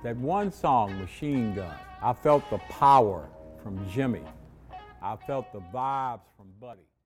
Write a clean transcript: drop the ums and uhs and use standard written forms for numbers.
That one song, Machine Gun, I felt the power from Jimmy. I felt the vibes from Buddy.